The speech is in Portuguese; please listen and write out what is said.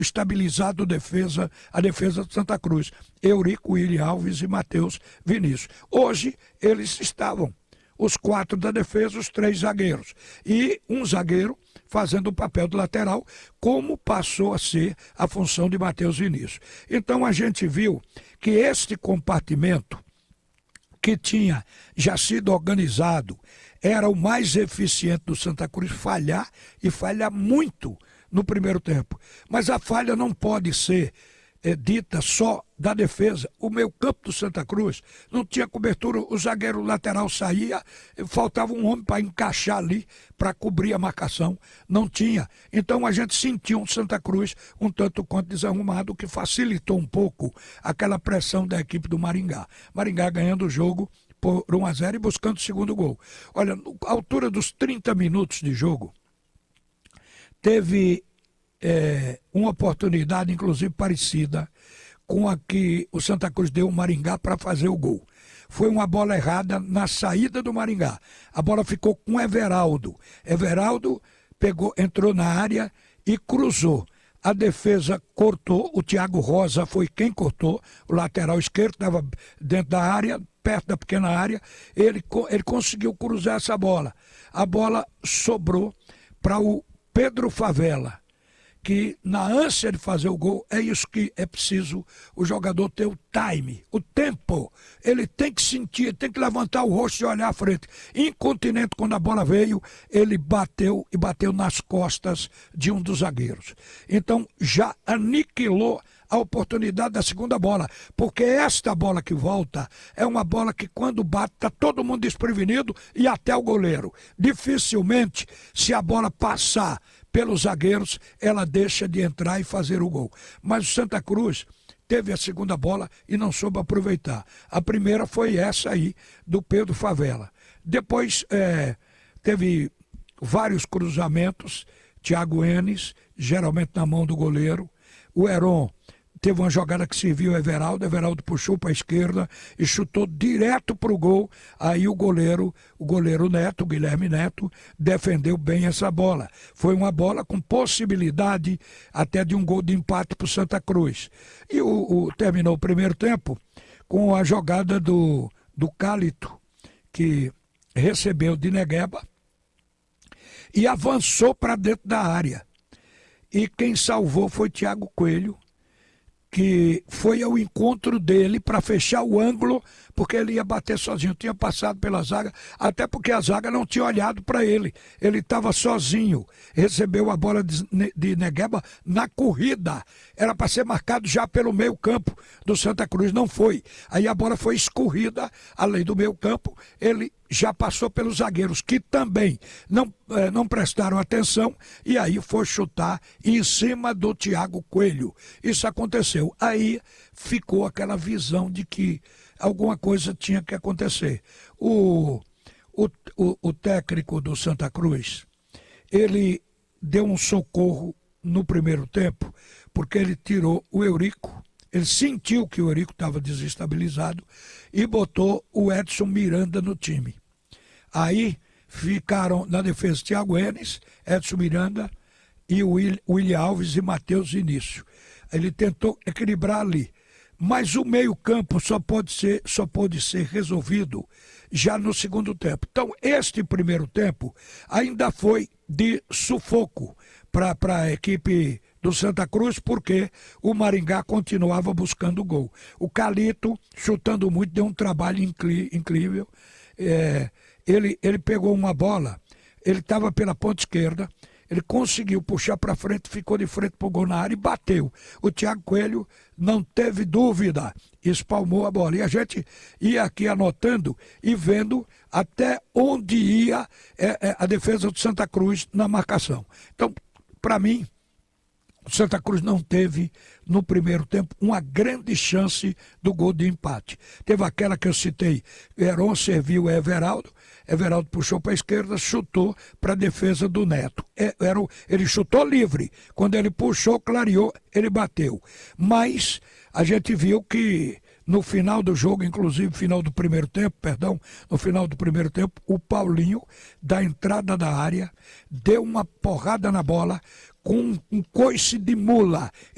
estabilizado a defesa de Santa Cruz. Eurico, William Alves e Matheus Vinícius. Hoje eles estavam, os 4 da defesa, os 3 zagueiros. E um zagueiro fazendo o papel de lateral, como passou a ser a função de Matheus Vinícius. Então a gente viu que este compartimento, que tinha já sido organizado, era o mais eficiente do Santa Cruz falhar, e falhar muito no primeiro tempo. Mas a falha não pode ser dita só da defesa. O meio-campo do Santa Cruz não tinha cobertura, o zagueiro lateral saía, faltava um homem para encaixar ali, para cobrir a marcação, não tinha. Então a gente sentiu um Santa Cruz um tanto quanto desarrumado, que facilitou um pouco aquela pressão da equipe do Maringá. Maringá ganhando o jogo por 1-0 e buscando o segundo gol. Olha, à altura dos 30 minutos de jogo, teve uma oportunidade, inclusive parecida com a que o Santa Cruz deu ao Maringá para fazer o gol. Foi uma bola errada na saída do Maringá. A bola ficou com Everaldo. Everaldo entrou na área e cruzou. A defesa cortou, o Thiago Rosa foi quem cortou, o lateral esquerdo estava dentro da área, perto da pequena área, ele conseguiu cruzar essa bola. A bola sobrou para o Pedro Favela, que na ânsia de fazer o gol, é isso que é preciso o jogador ter o time, o tempo. Ele tem que sentir, tem que levantar o rosto e olhar à frente. Incontinente, quando a bola veio, ele bateu e bateu nas costas de um dos zagueiros. Então já aniquilou a oportunidade da segunda bola, porque esta bola que volta é uma bola que quando bate está todo mundo desprevenido e até o goleiro. Dificilmente, se a bola passar pelos zagueiros, ela deixa de entrar e fazer o gol. Mas o Santa Cruz teve a segunda bola e não soube aproveitar. A primeira foi essa aí, do Pedro Favela. Depois teve vários cruzamentos, Thiago Enes, geralmente na mão do goleiro. O Heron teve uma jogada que serviu o Everaldo puxou para a esquerda e chutou direto para o gol. Aí o goleiro Neto, o Guilherme Neto, defendeu bem essa bola. Foi uma bola com possibilidade até de um gol de empate para o Santa Cruz. E terminou o primeiro tempo com a jogada do Cálito, que recebeu de Negueba e avançou para dentro da área. E quem salvou foi Thiago Coelho, que foi ao encontro dele para fechar o ângulo, porque ele ia bater sozinho, tinha passado pela zaga, até porque a zaga não tinha olhado para ele, ele estava sozinho, recebeu a bola de Negueba na corrida, era para ser marcado já pelo meio campo do Santa Cruz, não foi, aí a bola foi escorrida, além do meio campo, ele já passou pelos zagueiros, que também não prestaram atenção, e aí foi chutar em cima do Thiago Coelho. Isso aconteceu. Aí ficou aquela visão de que alguma coisa tinha que acontecer. O técnico do Santa Cruz, ele deu um socorro no primeiro tempo, porque ele tirou o Eurico. Ele sentiu que o Eurico estava desestabilizado e botou o Edson Miranda no time. Aí ficaram na defesa Thiago Enes, Edson Miranda e o William Alves e Matheus Vinícius. Ele tentou equilibrar ali. Mas o meio-campo só pode ser resolvido já no segundo tempo. Então, este primeiro tempo ainda foi de sufoco para a equipe do Santa Cruz, porque o Maringá continuava buscando gol. O Calito, chutando muito, deu um trabalho incrível. Ele pegou uma bola, ele estava pela ponta esquerda, ele conseguiu puxar para frente, ficou de frente para o gol na área e bateu. O Thiago Coelho não teve dúvida, espalmou a bola. E a gente ia aqui anotando e vendo até onde ia a defesa do Santa Cruz na marcação. Então, para mim, o Santa Cruz não teve, no primeiro tempo, uma grande chance do gol de empate. Teve aquela que eu citei, Heron serviu o Everaldo puxou para a esquerda, chutou para a defesa do Neto. Ele chutou livre, quando ele puxou, clareou, ele bateu. Mas a gente viu que no final do jogo, inclusive no final do primeiro tempo, o Paulinho, da entrada da área, deu uma porrada na bola com um coice de mula.